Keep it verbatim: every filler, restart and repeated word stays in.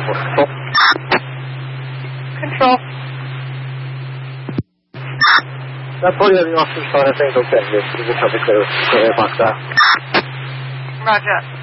Control. Control. That pull you have the officer, so everything's okay. You'll be perfectly clear, clear box out. Roger.